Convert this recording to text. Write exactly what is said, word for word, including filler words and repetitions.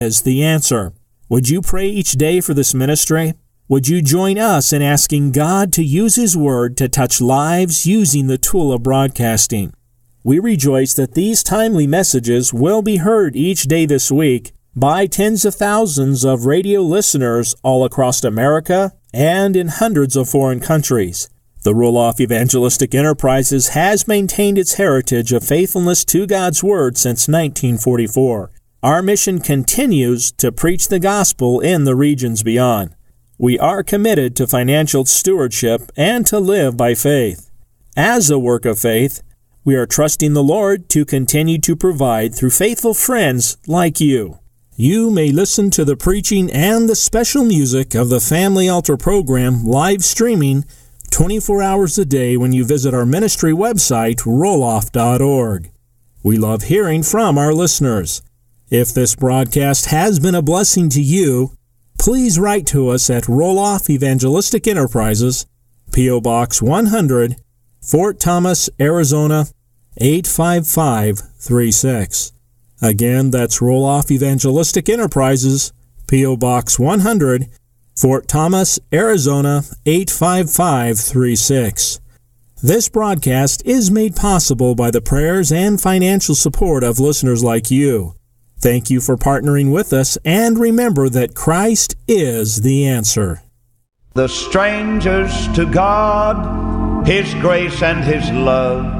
is the answer. Would you pray each day for this ministry? Would you join us in asking God to use His Word to touch lives using the tool of broadcasting? We rejoice that these timely messages will be heard each day this week by tens of thousands of radio listeners all across America and in hundreds of foreign countries. The Roloff Evangelistic Enterprises has maintained its heritage of faithfulness to God's Word since nineteen forty-four. Our mission continues to preach the gospel in the regions beyond. We are committed to financial stewardship and to live by faith. As a work of faith, we are trusting the Lord to continue to provide through faithful friends like you. You may listen to the preaching and the special music of the Family Altar program live streaming twenty-four hours a day when you visit our ministry website, roloff dot org. We love hearing from our listeners. If this broadcast has been a blessing to you, please write to us at Roloff Evangelistic Enterprises, P O. Box one hundred, Fort Thomas, Arizona, eight five five three six. Again, that's Roloff Evangelistic Enterprises, P O. Box one hundred, Fort Thomas, Arizona, eight five five three six. This broadcast is made possible by the prayers and financial support of listeners like you. Thank you for partnering with us, and remember that Christ is the answer. The strangers to God, His grace and His love